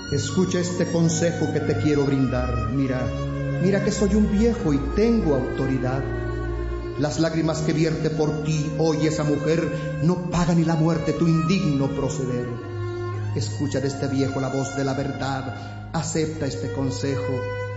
Escucha este consejo que te quiero brindar. Mira que soy un viejo y tengo autoridad. Las lágrimas que vierte por ti hoy esa mujer no paga ni la muerte tu indigno proceder. Escucha de este viejo la voz de la verdad, acepta este consejo